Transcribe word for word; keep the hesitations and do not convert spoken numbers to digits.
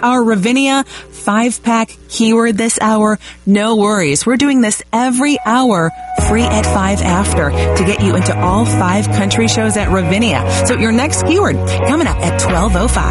our Ravinia five-pack keyword this hour. No worries. We're doing this every hour, free at five after, to get you into all five country shows at Ravinia. So your next keyword coming up at twelve oh five.